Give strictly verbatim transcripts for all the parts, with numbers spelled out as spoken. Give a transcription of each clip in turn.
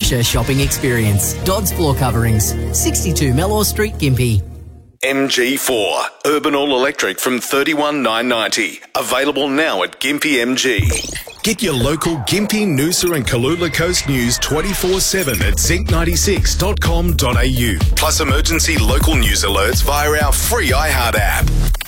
furniture shopping experience. Dodds Floor Coverings, sixty-two Mellor Street, Gympie. M G four, Urban All Electric from thirty-one nine ninety. Available now at Gympie M G. Get your local Gympie, Noosa and Kalula Coast news twenty-four seven at zinc ninety-six dot com dot a u. Plus emergency local news alerts via our free iHeart app.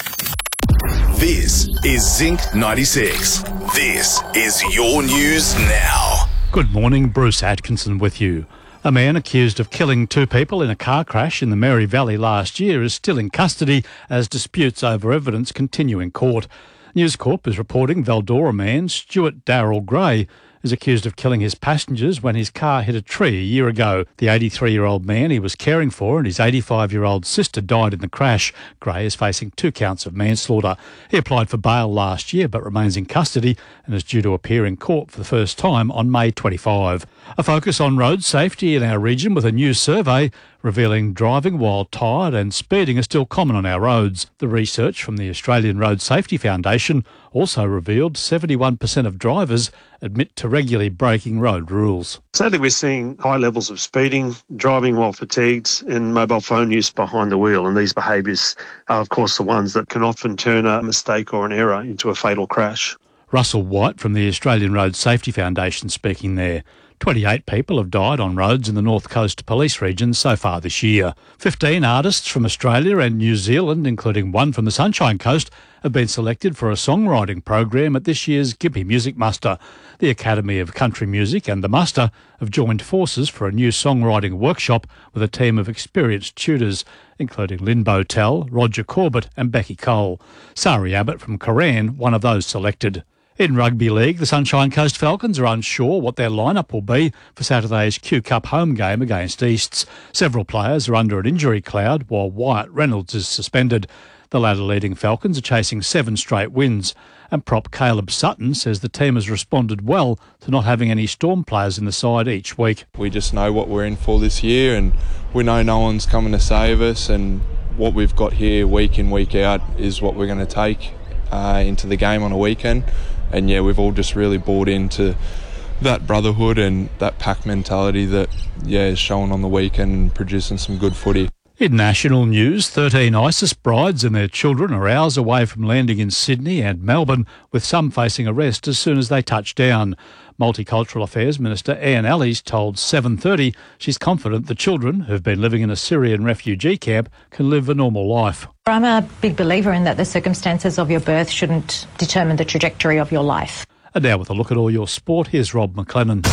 This is Zinc ninety-six. This is your news now. Good morning, Bruce Atkinson with you. A man accused of killing two people in a car crash in the Mary Valley last year is still in custody as disputes over evidence continue in court. News Corp is reporting Veldora man Stuart Darrell Gray is accused of killing his passengers when his car hit a tree a year ago. The eighty-three-year-old man he was caring for and his eighty-five-year-old sister died in the crash. Gray is facing two counts of manslaughter. He applied for bail last year but remains in custody and is due to appear in court for the first time on May twenty-fifth. A focus on road safety in our region with a new survey revealing driving while tired and speeding are still common on our roads. The research from the Australian Road Safety Foundation also revealed seventy-one percent of drivers admit to regularly breaking road rules. Sadly, we're seeing high levels of speeding, driving while fatigued, and mobile phone use behind the wheel. And these behaviours are, of course, the ones that can often turn a mistake or an error into a fatal crash. Russell White from the Australian Road Safety Foundation speaking there. twenty-eight people have died on roads in the North Coast Police region so far this year. fifteen artists from Australia and New Zealand, including one from the Sunshine Coast, have been selected for a songwriting program at this year's Gympie Music Muster. The Academy of Country Music and the Muster have joined forces for a new songwriting workshop with a team of experienced tutors, including Lynn Botel, Roger Corbett and Becky Cole. Sari Abbott from Koran, one of those selected. In Rugby League, the Sunshine Coast Falcons are unsure what their lineup will be for Saturday's Q Cup home game against Easts. Several players are under an injury cloud while Wyatt Reynolds is suspended. The latter leading Falcons are chasing seven straight wins, and prop Caleb Sutton says the team has responded well to not having any Storm players in the side each week. We just know what we're in for this year and we know no one's coming to save us, and what we've got here week in, week out is what we're going to take uh, into the game on a weekend. And yeah, we've all just really bought into that brotherhood and that pack mentality that, yeah, is showing on the weekend and producing some good footy. In national news, thirteen ISIS brides and their children are hours away from landing in Sydney and Melbourne, with some facing arrest as soon as they touch down. Multicultural Affairs Minister Anne Allies told seven thirty she's confident the children, who've been living in a Syrian refugee camp, can live a normal life. I'm a big believer in that the circumstances of your birth shouldn't determine the trajectory of your life. And now with a look at all your sport, here's Rob McLennan.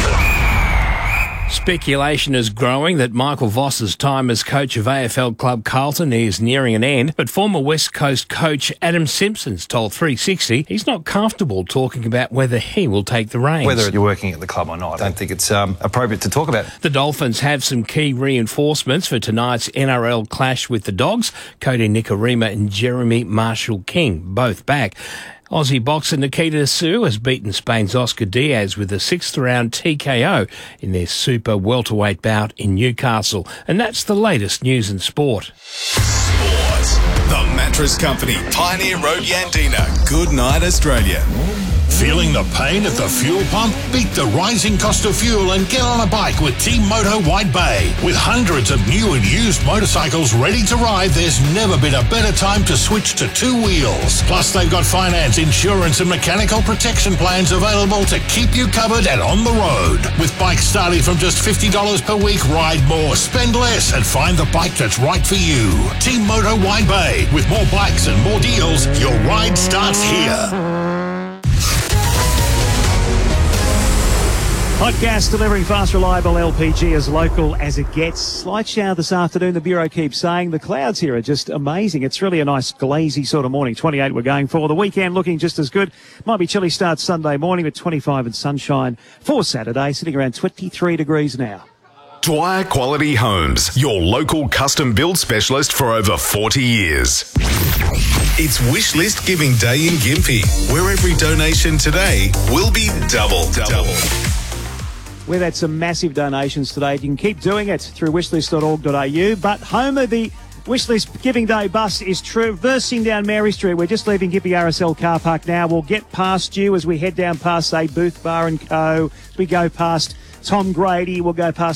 Speculation is growing that Michael Voss's time as coach of A F L club Carlton is nearing an end, but former West Coast coach Adam Simpson's told three sixty he's not comfortable talking about whether he will take the reins. Whether you're working at the club or not, I don't think it's um, appropriate to talk about. The Dolphins have some key reinforcements for tonight's N R L clash with the Dogs. Cody Nikorima and Jeremy Marshall-King, both back. Aussie boxer Nikita Sue has beaten Spain's Oscar Diaz with a sixth round T K O in their super welterweight bout in Newcastle. And that's the latest news in sport. Sport. The Mattress Company, Pioneer Road, Yandina. Good night, Australia. Feeling the pain at the fuel pump? Beat the rising cost of fuel and get on a bike with Team Moto White Bay. With hundreds of new and used motorcycles ready to ride, there's never been a better time to switch to two wheels. Plus, they've got finance, insurance and mechanical protection plans available to keep you covered and on the road. With bikes starting from just fifty dollars per week, ride more, spend less and find the bike that's right for you. Team Moto White Bay. With more bikes and more deals, your ride starts here. Hot gas delivering fast, reliable L P G as local as it gets. Slight shower this afternoon, the Bureau keeps saying. The clouds here are just amazing. It's really a nice glazy sort of morning. twenty-eight we're going for. The weekend looking just as good. Might be chilly start Sunday morning with twenty-five and sunshine for Saturday, sitting around twenty-three degrees now. Dwyer Quality Homes, your local custom build specialist for over forty years. It's Wishlist Giving Day in Gympie, where every donation today will be double. Double. We've had some massive donations today. You can keep doing it through wishlist dot org dot a u. But Homer, the Wishlist Giving Day bus is traversing down Mary Street. We're just leaving Gympie R S L car park now. We'll get past you as we head down past, say, Booth Bar and Co. As we go past Tom Grady, we'll go past